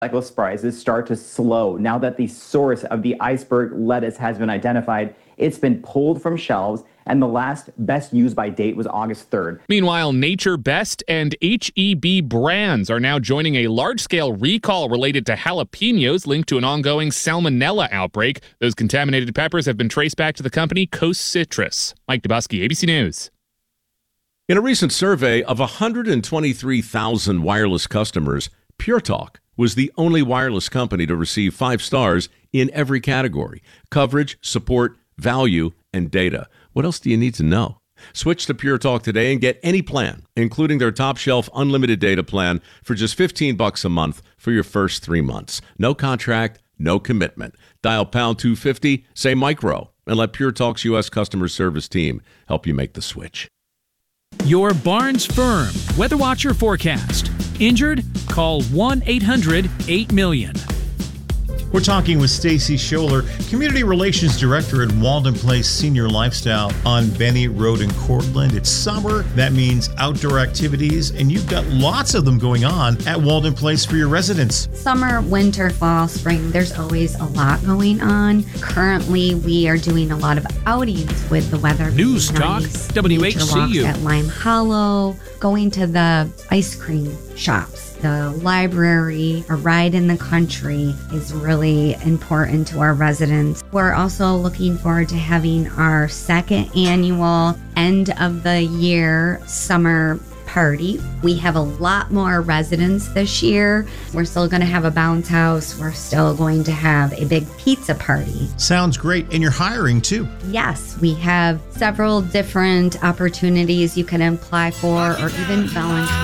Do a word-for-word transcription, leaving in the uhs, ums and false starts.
Cyclist prices start to slow now that the source of the iceberg lettuce has been identified. It's been pulled from shelves, and the last best use by date was August third. Meanwhile, Nature Best and H E B brands are now joining a large-scale recall related to jalapenos linked to an ongoing salmonella outbreak. Those contaminated peppers have been traced back to the company Coast Citrus. Mike Dubusky, A B C News. In a recent survey of one hundred twenty-three thousand wireless customers, Pure Talk was the only wireless company to receive five stars in every category: coverage, support, value, and data. What else do you need to know? Switch to Pure Talk today and get any plan, including their top shelf unlimited data plan for just fifteen bucks a month for your first three months. No contract, no commitment. Dial pound two fifty, say micro, and let Pure Talk's U S customer service team help you make the switch. Your Barnes Firm Weather Watcher forecast. Injured? Call one eight hundred eight million. We're talking with Stacy Scholler, Community Relations Director at Walden Place Senior Lifestyle on Benny Road in Cortland. It's summer. That means outdoor activities, and you've got lots of them going on at Walden Place for your residents. Summer, winter, fall, spring, there's always a lot going on. Currently, we are doing a lot of outings with the weather. News Talk, nice. W H C U. At Lime Hollow, going to the ice cream shops. The library, a ride in the country is really important to our residents. We're also looking forward to having our second annual end of the year summer party. We have a lot more residents this year. We're still going to have a bounce house. We're still going to have a big pizza party. Sounds great. And you're hiring too. Yes, we have several different opportunities you can apply for or even volunteer.